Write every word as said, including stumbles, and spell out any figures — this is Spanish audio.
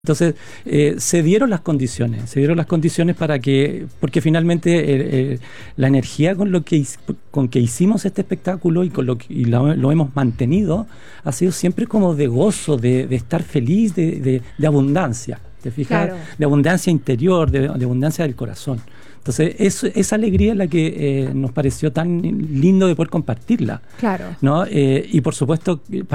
Entonces, eh, se dieron las condiciones, se dieron las condiciones para que, porque finalmente eh, eh, la energía con lo que con que hicimos este espectáculo y con lo que y lo, lo hemos mantenido ha sido siempre como de gozo, de, de estar feliz, de, de, de abundancia, ¿te fijas? Claro. De abundancia interior, de, de abundancia del corazón. Entonces, es, esa alegría es la que eh, nos pareció tan lindo de poder compartirla. Claro. ¿No? Eh, y por supuesto,